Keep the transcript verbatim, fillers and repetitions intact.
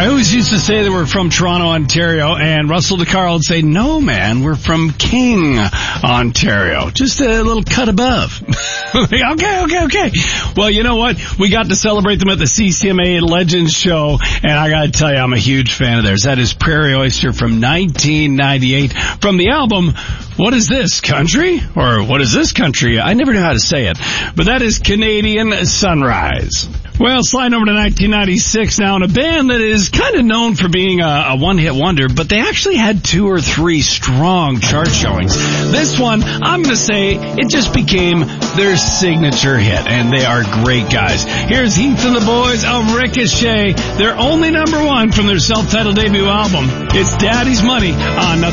I always used to say that we're from Toronto, Ontario, and Russell DeCarl would say, no, man, we're from King, Ontario. Just a little cut above. okay, okay, okay. Well, you know what? We got to celebrate them at the C C M A Legends Show, and I got to tell you, I'm a huge fan of theirs. That is Prairie Oyster from nineteen ninety-eight. From the album, What Is This, Country? Or What Is This Country? I never knew how to say it. But that is Canadian Sunrise. Well, sliding over to nineteen ninety-six now, and a band that is kind of known for being a, a one-hit wonder, but they actually had two or three strong chart showings. This one, I'm going to say, it just became their signature hit, and they are great guys. Here's Heath and the Boys of Ricochet. They're only number one from their self-titled debut album. It's Daddy's Money on Nothing